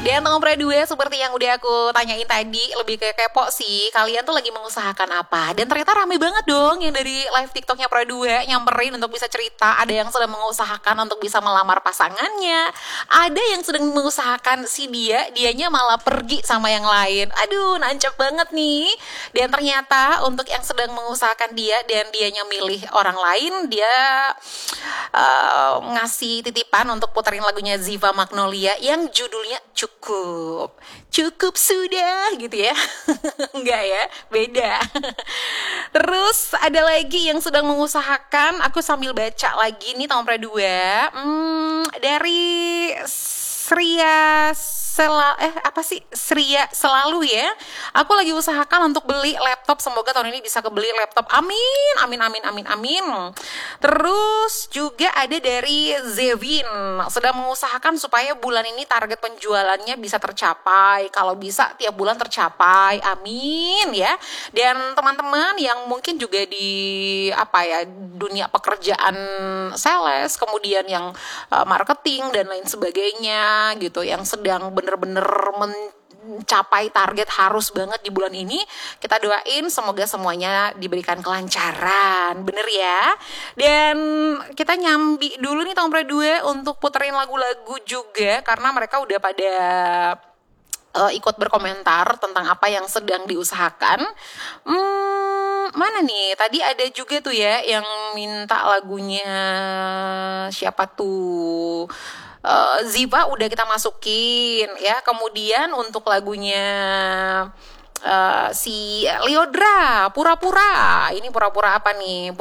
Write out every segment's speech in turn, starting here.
Dan nomor 2 seperti yang udah aku tanyain tadi, lebih ke kepo sih. Kalian tuh lagi mengusahakan apa? Dan ternyata rame banget dong yang dari live TikToknya Pro 2 nyamperin untuk bisa cerita. Ada yang sedang mengusahakan untuk bisa melamar pasangannya. Ada yang sedang mengusahakan si dianya malah pergi sama yang lain. Aduh, nancep banget nih. Dan ternyata untuk yang sedang mengusahakan dia dan dianya milih orang lain, dia ngasih titipan untuk puterin lagunya Ziva Magnolia yang judulnya Cukup sudah gitu ya. Enggak ya, beda. Terus ada lagi yang sedang mengusahakan, aku sambil baca lagi nih nomor 2. Dari Sria selalu ya. Aku lagi usahakan untuk beli laptop, semoga tahun ini bisa kebeli laptop. Amin, amin, amin, amin, amin. Terus juga ada dari Zevin, sedang mengusahakan supaya bulan ini target penjualannya bisa tercapai. Kalau bisa tiap bulan tercapai, amin ya. Dan teman-teman yang mungkin juga di dunia pekerjaan sales, kemudian yang marketing dan lain sebagainya gitu, yang sedang bener-bener mencapai target harus banget di bulan ini, kita doain semoga semuanya diberikan kelancaran, bener ya. Dan kita nyambi dulu nih nomor 2 untuk puterin lagu-lagu juga, karena mereka udah pada ikut berkomentar tentang apa yang sedang diusahakan. Mana nih? Tadi ada juga tuh ya yang minta lagunya siapa tuh? Ziva udah kita masukin ya. Kemudian untuk lagunya si Lyodra, pura-pura. Ini pura-pura apa nih?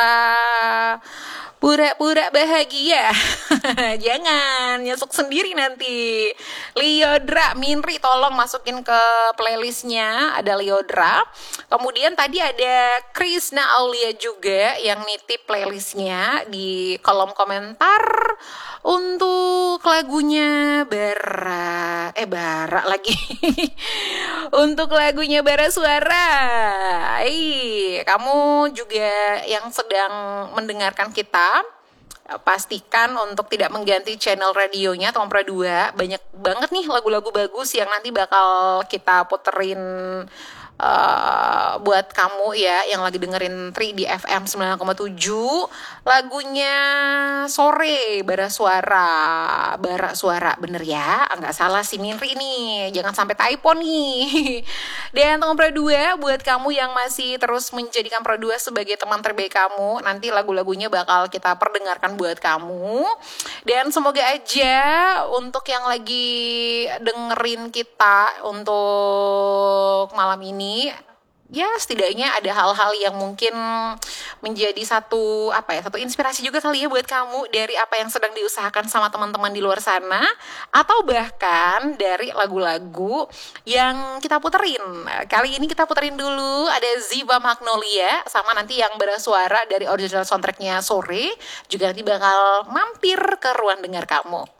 Pura-pura bahagia. Jangan nyesuk sendiri nanti. Lyodra, Minri tolong masukin ke playlistnya. Ada Lyodra. Kemudian tadi ada Krisna Aulia juga yang nitip playlistnya di kolom komentar untuk lagunya Bara lagi. Untuk lagunya Bara Suara. Kamu juga yang sedang mendengarkan kita, pastikan untuk tidak mengganti channel radionya Tompra 2. Banyak banget nih lagu-lagu bagus yang nanti bakal kita puterin buat kamu ya yang lagi dengerin Tri di FM 9,7. Lagunya Sore Bara Suara bener ya, nggak salah si Minri nih, jangan sampai typo nih. Dan Tompra 2 buat kamu yang masih terus menjadikan Pro 2 sebagai teman terbaik kamu, nanti lagu-lagunya bakal kita perdengarkan buat kamu. Dan semoga aja untuk yang lagi dengerin kita untuk malam ini, ya setidaknya ada hal-hal yang mungkin menjadi satu inspirasi juga kali ya buat kamu dari apa yang sedang diusahakan sama teman-teman di luar sana, atau bahkan dari lagu-lagu yang kita puterin. Kali ini kita puterin dulu ada Ziva Magnolia, sama nanti yang bersuara dari original soundtracknya Sore juga nanti bakal mampir ke ruang dengar kamu.